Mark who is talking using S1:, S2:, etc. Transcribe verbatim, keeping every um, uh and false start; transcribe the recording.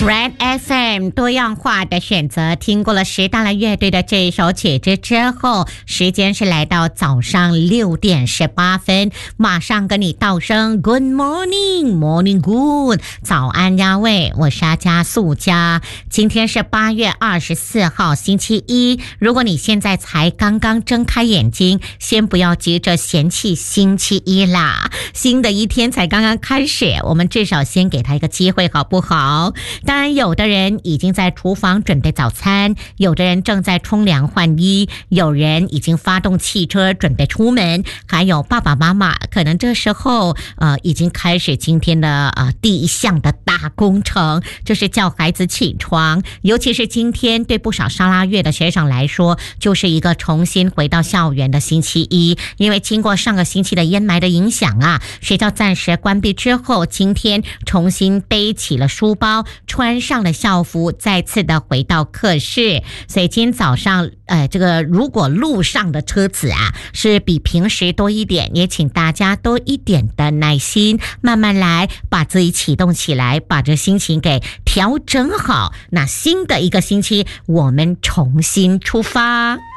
S1: Red F M 多样化的选择，听过了十大乐队的这一首曲子之后，时间是来到早上六点十八分，马上跟你道声 Good morning Morning Good 早安呀喂，我是阿家素家。今天是八月二十四号星期一，如果你现在才刚刚睁开眼睛，先不要急着嫌弃星期一啦，新的一天才刚刚开始，我们至少先给他一个机会好不好？当然有的人已经在厨房准备早餐，有的人正在冲凉换衣，有人已经发动汽车准备出门，还有爸爸妈妈可能这时候呃已经开始今天的呃第一项的大工程，就是叫孩子起床。尤其是今天对不少沙拉月的学生来说，就是一个重新回到校园的星期一，因为经过上个星期的烟霾的影响啊，学校暂时关闭之后，今天重新背起了书包，穿上了校服，再次的回到课室。所以今天早上呃，这个如果路上的车子啊是比平时多一点，也请大家多一点的耐心，慢慢来，把自己启动起来，把这心情给调整好。那新的一个星期，我们重新出发。